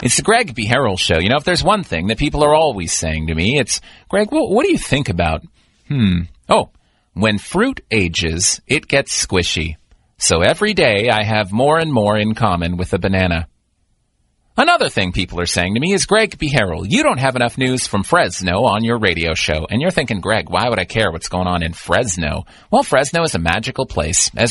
It's the Greg B. Harrell Show. You know, if there's one thing that people are always saying to me, it's, Greg, what do you think about, when fruit ages, it gets squishy. So every day I have more and more in common with a banana. Another thing people are saying to me is, Greg B. Harrell, you don't have enough news from Fresno on your radio show. And you're thinking, Greg, why would I care what's going on in Fresno? Well, Fresno is a magical place. As